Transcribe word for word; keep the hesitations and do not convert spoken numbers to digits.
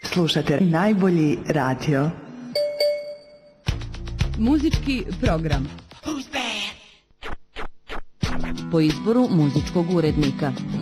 Slušate najbolji radio. Muzički program. Po izboru muzičkog urednika.